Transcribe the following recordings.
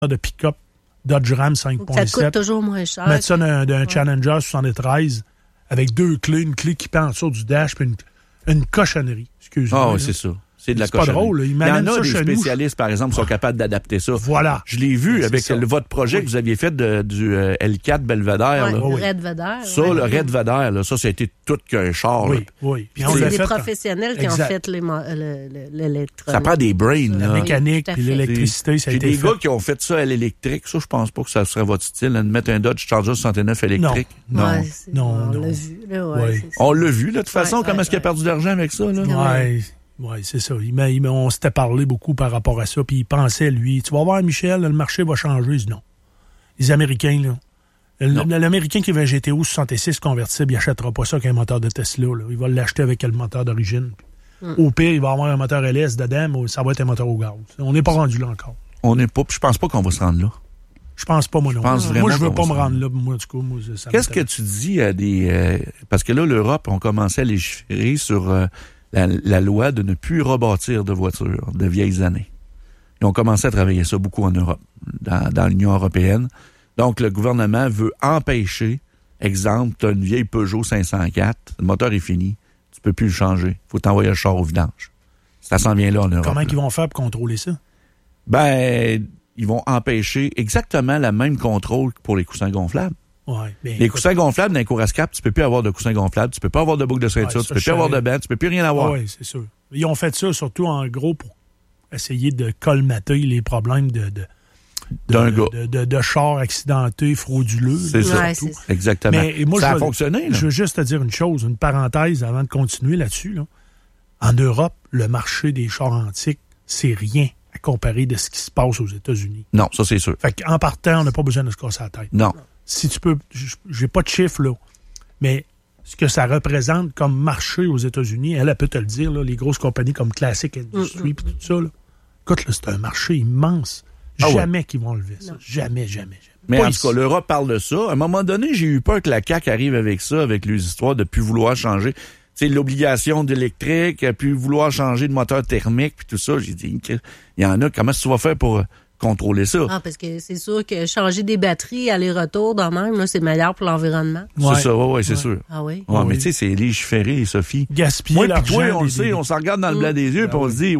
de pick-up Dodge Ram 5.7. Ça te coûte toujours moins cher. Mettre ça d'un Challenger 73 avec 2 clés, une clé qui pend en dessous du dash, puis une cochonnerie. Excusez-moi. Ah oui, c'est ça. C'est de la cochonnerie. C'est pas drôle. Là. Il y en a des spécialistes, par exemple, qui sont capables d'adapter ça. Voilà. Je l'ai vu avec votre projet que vous aviez fait du L4 Belvedere. Ouais, là. le Red Vedder. Ça, le Red Vedder, là, ça a été tout qu'un char. Oui, oui. Puis c'est des professionnels qui ont fait l'électronique. Ça prend des brains. La mécanique puis l'électricité, ça a été fait. J'ai des gars qui ont fait ça à l'électrique. Ça, je pense pas que ça serait votre style, de mettre un Dodge Charger 69 électrique. Non. On l'a vu. Là, on l'a vu, là, de toute façon. Comment est-ce qu'il a perdu de l'argent avec ça? Oui, c'est ça. On s'était parlé beaucoup par rapport à ça, puis il pensait, lui, tu vas voir, Michel, le marché va changer. Je dis non. Les Américains, là, l'Américain qui veut un GTO 66 convertible, il n'achètera pas ça qu'un moteur de Tesla. Là. Il va l'acheter avec le moteur d'origine. Au pire, il va avoir un moteur LS dedans, mais ça va être un moteur au gaz. On n'est pas rendu là encore. On n'est pas, je pense pas qu'on va se rendre là. Je pense pas, moi non. Moi, je veux pas me rendre là. Moi, du coup, qu'est-ce que tu dis à des... parce que là, l'Europe, on commençait à légiférer sur... La loi de ne plus rebâtir de voitures de vieilles années. Ils ont commencé à travailler ça beaucoup en Europe, dans l'Union européenne. Donc, le gouvernement veut empêcher, exemple, tu as une vieille Peugeot 504, le moteur est fini, tu peux plus le changer. Il faut t'envoyer le char au vidange. Ça s'en vient là en Europe. Comment ils vont faire pour contrôler ça? Ben, ils vont empêcher exactement le même contrôle pour les coussins gonflables. Ouais, les coussins gonflables dans les cours à scrap, tu peux plus avoir de coussins gonflables, tu peux pas avoir de boucle de ceinture, tu peux plus avoir de banc, tu peux plus rien avoir. Oui, c'est sûr. Ils ont fait ça surtout en gros pour essayer de colmater les problèmes de chars accidentés, frauduleux. C'est ça. C'est ça. Exactement. Mais moi, ça a fonctionné. Là. Je veux juste te dire une chose, une parenthèse avant de continuer là-dessus. Là. En Europe, le marché des chars antiques, c'est rien à comparer de ce qui se passe aux États-Unis. Non, ça c'est sûr. Fait qu'en partant, on n'a pas besoin de se casser la tête. Non. Si tu peux, j'ai pas de chiffres, là, mais ce que ça représente comme marché aux États-Unis, elle peut te le dire, là, les grosses compagnies comme Classic Industries et tout ça, là. Écoute, là, c'est un marché immense. Jamais qu'ils vont lever ça. Jamais. Mais pas en tout cas, l'Europe parle de ça. À un moment donné, j'ai eu peur que la CAQ arrive avec ça, avec les histoires de plus vouloir changer. Tu sais, l'obligation d'électrique, plus vouloir changer de moteur thermique, puis tout ça. J'ai dit, il y en a, comment tu vas faire pour contrôler ça? Ah, parce que c'est sûr que changer des batteries aller-retour dans même, là, c'est meilleur pour l'environnement. Ouais. C'est ça, c'est sûr. Ah oui? Ouais, mais tu sais, c'est légiféré, Sophie. Gaspiller l'argent. Toi, on le sait, on s'en regarde dans le blanc des yeux, puis on se dit,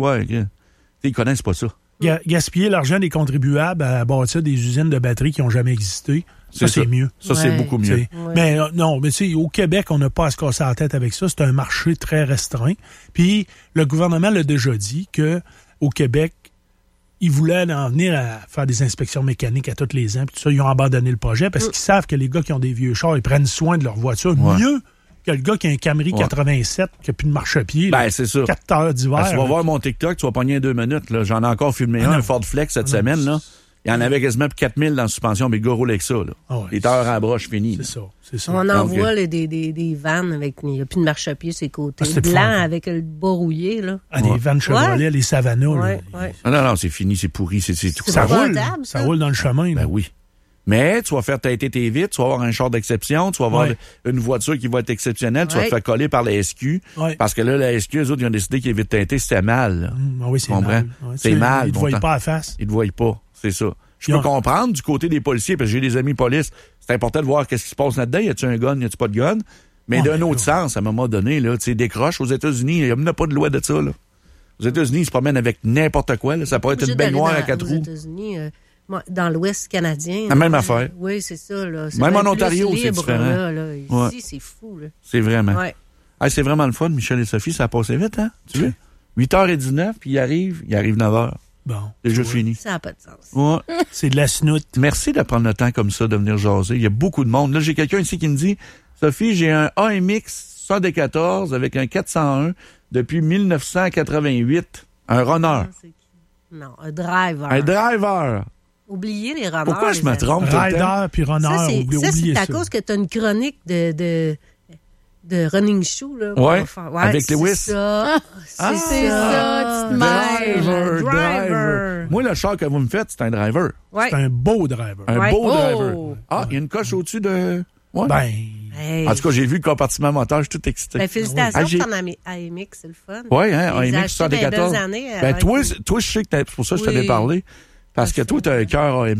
ils connaissent pas ça. Gaspiller l'argent des contribuables à bâtir des usines de batteries qui n'ont jamais existé, ça, c'est mieux. Ça, c'est beaucoup mieux. Ouais. Mais non, mais tu sais, au Québec, on n'a pas à se casser la tête avec ça. C'est un marché très restreint. Puis, le gouvernement l'a déjà dit qu'au Québec, ils voulaient en venir à faire des inspections mécaniques à tous les ans. Puis tout ça, ils ont abandonné le projet parce qu'ils savent que les gars qui ont des vieux chars, ils prennent soin de leur voiture mieux que le gars qui a un Camry 87 qui n'a plus de marche-pied. Ben, c'est ça. 4 heures d'hiver. Tu vas voir mon TikTok, tu vas pogner 2 minutes. Là. J'en ai encore filmé un Ford Flex cette semaine. Là. Il y en avait quasiment 4000 dans la suspension, mais le gars roule avec ça. Là. Les tailleurs à broche finis. C'est ça. On envoie des vannes avec... Il n'y a plus de marche-pied sur les côtés. Blanc avec le bas rouillé. Là. Des vannes Chevrolet, les Savannah. Non, c'est fini, c'est pourri. C'est tout. Ça roule. Ça roule dans le chemin. Ben oui. Mais tu vas faire têter tes vitres, tu vas avoir un char d'exception, tu vas avoir une voiture qui va être exceptionnelle, tu vas te faire coller par la SQ. Parce que là, la SQ, eux autres, ils ont décidé que les vitres teintées, c'était mal. Oui, c'est mal. C'est mal. Ils ne te voient pas à face. Ils ne te voient pas, c'est ça. Je peux comprendre du côté des policiers, parce que j'ai des amis police, c'est important de voir qu'est-ce qui se passe là-dedans. Y a-tu un gun, y a-tu pas de gun? Mais d'un autre sens, à un moment donné, là, tu sais, décroche aux États-Unis, il n'y a même pas de loi de ça, là. Aux États-Unis, ils se promènent avec n'importe quoi, là. Ça pourrait être une baignoire à 4 roues. Aux États-Unis, dans l'Ouest canadien. La même affaire. Oui, c'est ça. Là. Même en Ontario, c'est différent. Là. Ici, c'est fou. Là. C'est vraiment. C'est vraiment le fun, Michel et Sophie. Ça a passé vite, hein? Tu veux? 8h19, puis il arrive 9h. Bon. Déjà fini. Ça n'a pas de sens. Ouais. C'est de la snoute. Merci de prendre le temps comme ça de venir jaser. Il y a beaucoup de monde. Là, j'ai quelqu'un ici qui me dit, Sophie, j'ai un AMX 74 avec un 401 depuis 1988. Un runner. Non, un driver. Un driver. Oubliez les runners. Pourquoi je me trompe tout le Rider temps? puis runner, c'est à cause que tu as une chronique de running shoe. Là, ouais, avec Lewis. C'est ça. C'est ça, tu te driver. Moi, le char que vous me faites, c'est un driver. Ouais. C'est un beau driver. Un beau driver. Ah, il y a une coche au-dessus de... Ouais. En tout cas, j'ai vu le compartiment moteur, je suis tout excité. Ben, félicitations pour ton AMX, c'est le fun. Oui, hein, AMX 74. Années, toi, je sais que c'est pour ça que je t'avais parlé. Parce que toi, tu as un cœur